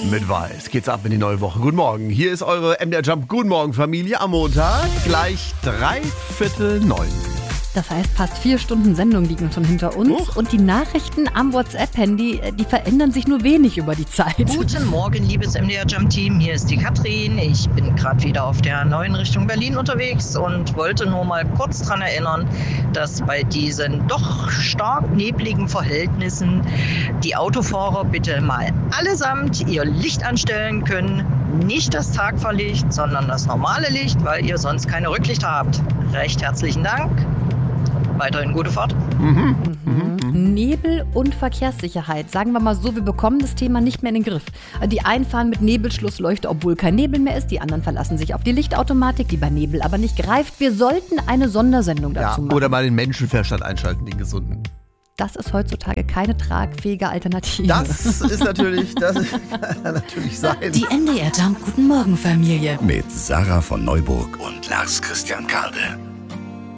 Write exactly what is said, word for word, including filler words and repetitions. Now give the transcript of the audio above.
Mit Weiß geht's ab in die neue Woche. Guten Morgen, hier ist eure M D R Jump Guten Morgen Familie am Montag, gleich drei Viertel neun. Das heißt, fast vier Stunden Sendung liegen schon hinter uns. Huch. Und die Nachrichten am WhatsApp-Handy, die verändern sich nur wenig über die Zeit. Guten Morgen, liebes M D R Jump Team. Hier ist die Katrin. Ich bin gerade wieder auf der neuen Richtung Berlin unterwegs und wollte nur mal kurz daran erinnern, dass bei diesen doch stark nebligen Verhältnissen die Autofahrer bitte mal allesamt ihr Licht anstellen können. Nicht das Tagfahrlicht, sondern das normale Licht, weil ihr sonst keine Rücklichter habt. Recht herzlichen Dank. Weiterhin gute Fahrt. Mhm. Mhm. Nebel und Verkehrssicherheit. Sagen wir mal so, wir bekommen das Thema nicht mehr in den Griff. Die einen fahren mit Nebelschlussleuchte, obwohl kein Nebel mehr ist. Die anderen verlassen sich auf die Lichtautomatik, die bei Nebel aber nicht greift. Wir sollten eine Sondersendung dazu Ja, machen. oder mal den Menschenverstand einschalten, den gesunden. Das ist heutzutage keine tragfähige Alternative. Das ist natürlich, das ist, kann natürlich sein. Die M D R Jump Guten Morgen Familie mit Sarah von Neuburg und Lars Christian Kade.